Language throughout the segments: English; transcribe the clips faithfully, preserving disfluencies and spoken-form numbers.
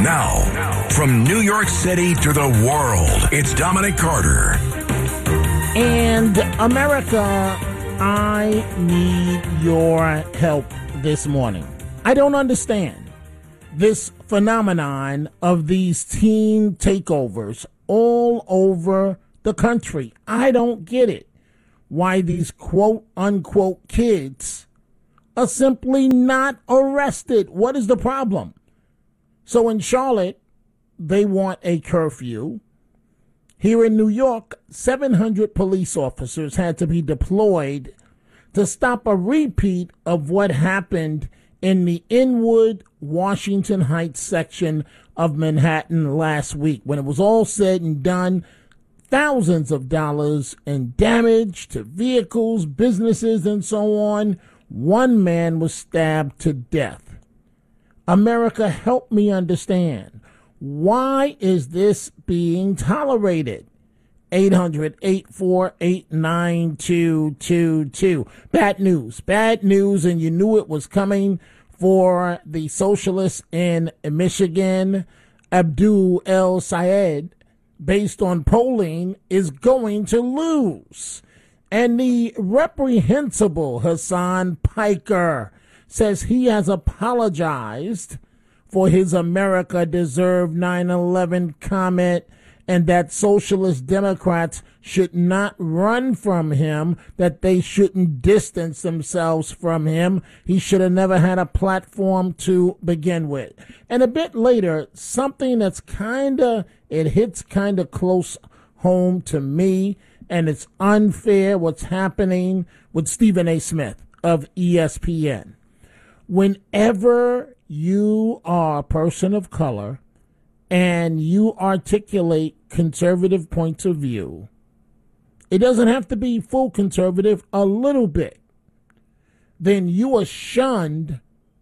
Now, from New York City to the world, it's Dominic Carter. And America, I need your help this morning. I don't understand this phenomenon of these teen takeovers all over the country. I don't get it. Why these quote unquote kids are simply not arrested. What is the problem? So in Charlotte, they want a curfew. Here in New York, seven hundred police officers had to be deployed to stop a repeat of what happened in the Inwood, Washington Heights section of Manhattan last week. When it was all said and done, thousands of dollars in damage to vehicles, businesses, and so on. One man was stabbed to death. America, help me understand. Why is this being tolerated? eight hundred, eight four eight, nine two two two. Bad news. Bad news, and you knew it was coming for the socialists in Michigan. Abdul El Sayed, based on polling, is going to lose. And the reprehensible Hassan Piker says he has apologized for his America Deserved nine eleven comment, and that socialist Democrats should not run from him, that they shouldn't distance themselves from him. He should have never had a platform to begin with. And a bit later, something that's kind of, it hits kind of close home to me, and it's unfair what's happening with Stephen A. Smith of E S P N. Whenever you are a person of color and you articulate conservative points of view, it doesn't have to be full conservative, a little bit, then you are shunned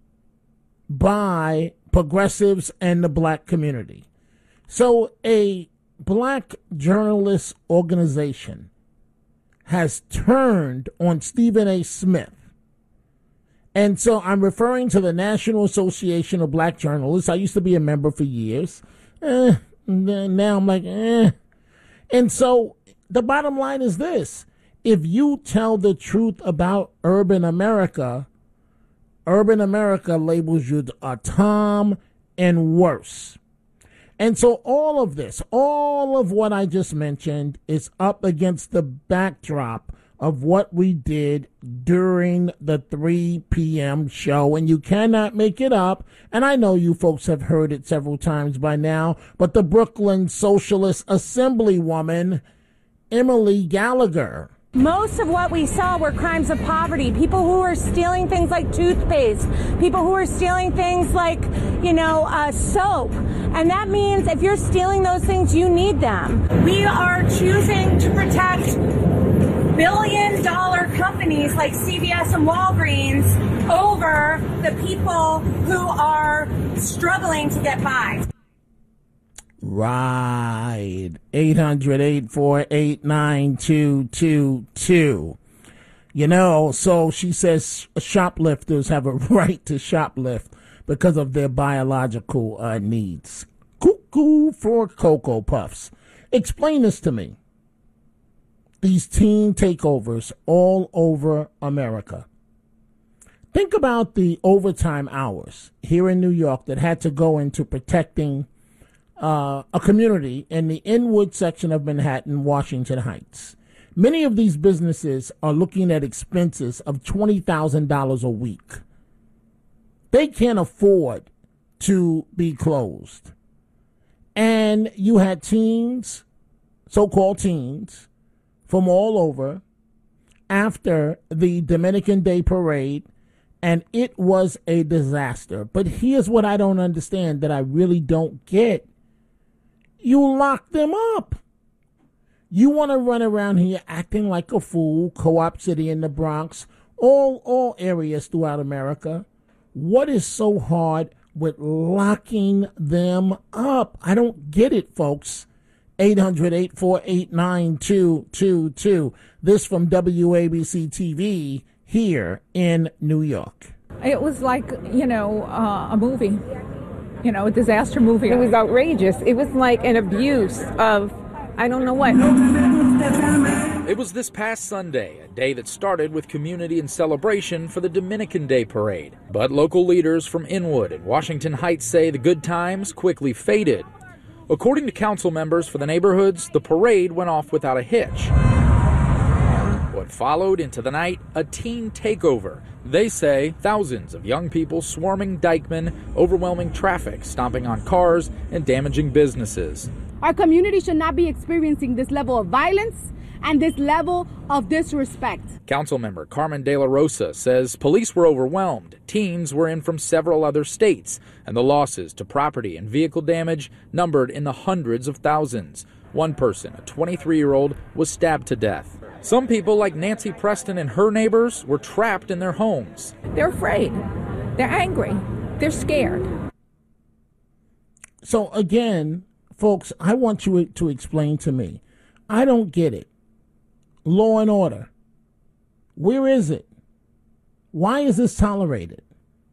by progressives and the black community. So a black journalist organization has turned on Stephen A. Smith. And so I'm referring to the National Association of Black Journalists. I used to be a member for years. Eh, now I'm like, eh. And so the bottom line is this. If you tell the truth about urban America, urban America labels you a Tom and worse. And so all of this, all of what I just mentioned is up against the backdrop of what we did during the three p.m. show, and you cannot make it up. And I know you folks have heard it several times by now, but the Brooklyn Socialist Assemblywoman, Emily Gallagher. Most of what we saw were crimes of poverty, people who were stealing things like toothpaste, people who were stealing things like, you know, uh, soap. And that means if you're stealing those things, you need them. We are choosing to protect billion dollar companies like C V S and Walgreens over the people who are struggling to get by. Right. eight hundred, eight four eight, nine two two two. You know, so she says shoplifters have a right to shoplift because of their biological uh, needs. Cuckoo for Cocoa Puffs. Explain this to me. These teen takeovers all over America. Think about the overtime hours here in New York that had to go into protecting uh, a community in the Inwood section of Manhattan, Washington Heights. Many of these businesses are looking at expenses of twenty thousand dollars a week. They can't afford to be closed. And you had teens, so-called teens, from all over after the Dominican Day Parade, and it was a disaster. But here's what I don't understand, that I really don't get. You lock them up. You want to run around here acting like a fool, Co-op City in the Bronx, all, all areas throughout America. What is so hard with locking them up? I don't get it, folks. eight hundred, eight four eight, nine two two two. This from W A B C T V here in New York. It was like, you know, uh, a movie. you know, a disaster movie. It was outrageous. It was like an abuse of, I don't know what. It was this past Sunday, a day that started with community and celebration for the Dominican Day Parade. But local leaders from Inwood and Washington Heights say the good times quickly faded. According to council members for the neighborhoods, the parade went off without a hitch. What followed into the night, a teen takeover. They say thousands of young people swarming Dyckman, overwhelming traffic, stomping on cars, and damaging businesses. Our community should not be experiencing this level of violence and this level of disrespect. Councilmember Carmen De La Rosa says police were overwhelmed. Teens were in from several other states, and the losses to property and vehicle damage numbered in the hundreds of thousands. One person, a twenty-three-year-old, was stabbed to death. Some people, like Nancy Preston and her neighbors, were trapped in their homes. They're afraid. They're angry. They're scared. So again, folks, I want you to explain to me. I don't get it. Law and order. Where is it? Why is this tolerated?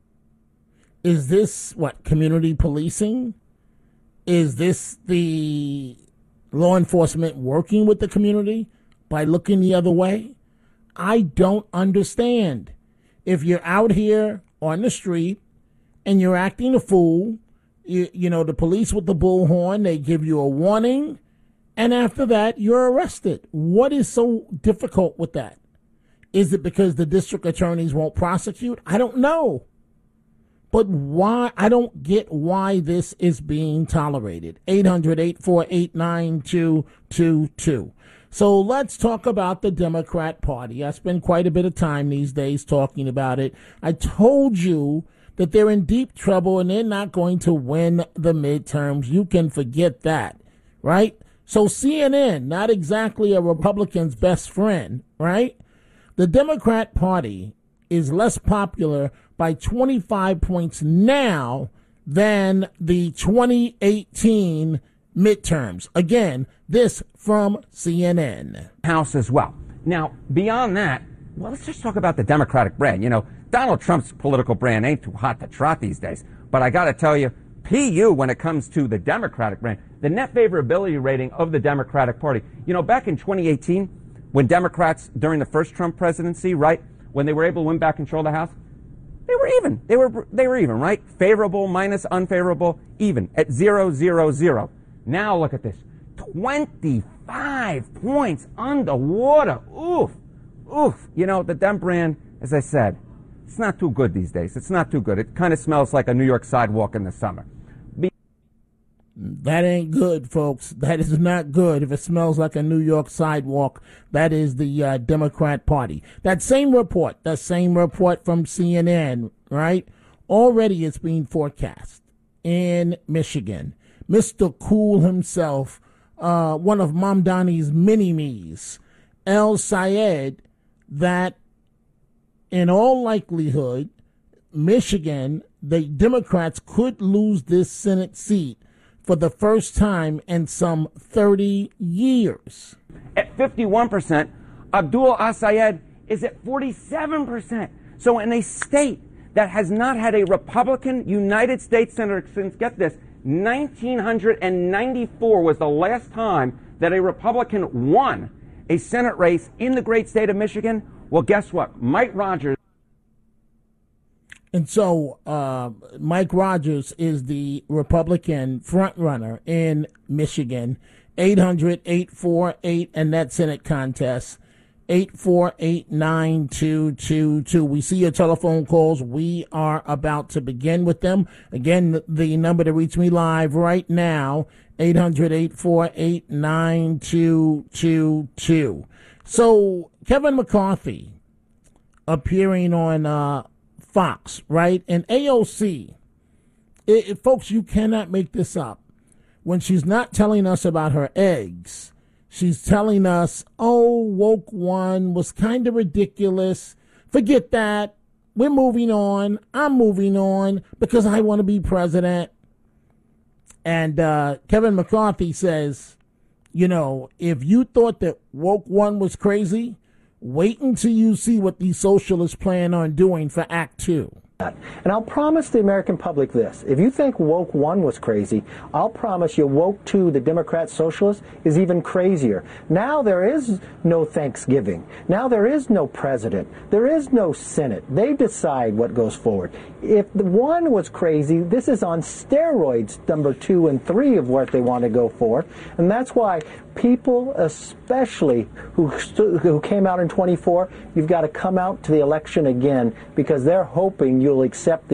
Is this, what, community policing? Is this the law enforcement working with the community by looking the other way? I don't understand. If you're out here on the street and you're acting a fool, you, you know, the police with the bullhorn, they give you a warning, and after that, you're arrested. What is so difficult with that? Is it because the district attorneys won't prosecute? I don't know. But why? I don't get why this is being tolerated. eight hundred, eight four eight, nine two two two. So let's talk about the Democrat Party. I spend quite a bit of time these days talking about it. I told you that they're in deep trouble and they're not going to win the midterms. You can forget that, right? So C N N, not exactly a Republican's best friend, right? The Democrat Party is less popular by twenty-five points now than the twenty eighteen midterms. Again, this from C N N. House as well. Now, beyond that, well, let's just talk about the Democratic brand. You know, Donald Trump's political brand ain't too hot to trot these days. But I got to tell you, P U, when it comes to the Democratic brand, the net favorability rating of the Democratic Party. You know, back in twenty eighteen, when Democrats, during the first Trump presidency, right, when they were able to win back control of the House, they were even. They were they were even, right? Favorable minus unfavorable, even at zero, zero, zero. Now look at this. twenty-five points underwater. Oof. Oof. You know, the Dem brand, as I said, it's not too good these days. It's not too good. It kind of smells like a New York sidewalk in the summer. Be- that ain't good, folks. That is not good. If it smells like a New York sidewalk, that is the uh, Democrat Party. That same report, that same report from C N N, right? Already it's being forecast in Michigan. Mister Cool himself, uh, one of Mamdani's mini-me's, El Sayed, that in all likelihood, Michigan, the Democrats could lose this Senate seat for the first time in some thirty years. At fifty-one percent, Abdul Assayed is at forty-seven percent. So in a state that has not had a Republican United States Senator since, get this, nineteen ninety-four was the last time that a Republican won a Senate race in the great state of Michigan. Well, guess what? Mike Rogers. And so uh, Mike Rogers is the Republican frontrunner in Michigan. eight hundred, eight four eight, and that Senate contest, eight four eight, nine two two two. We see your telephone calls. We are about to begin with them. Again, the number to reach me live right now, eight hundred, eight four eight, nine two two two. So Kevin McCarthy appearing on uh, Fox, right? And A O C, it, it, folks, you cannot make this up. When she's not telling us about her eggs, she's telling us, oh, woke one was kind of ridiculous. Forget that. We're moving on. I'm moving on because I want to be president. And uh, Kevin McCarthy says, you know, if you thought that woke one was crazy, wait until you see what these socialists plan on doing for Act Two. And I'll promise the American public this. If you think woke one was crazy, I'll promise you woke two, the Democrat socialist, is even crazier. Now there is no Thanksgiving. Now there is no president. There is no Senate. They decide what goes forward. If the one was crazy, this is on steroids, number two and three of what they want to go for. And that's why people, especially who, who came out in twenty-four, you've got to come out to the election again because they're hoping you'll accept the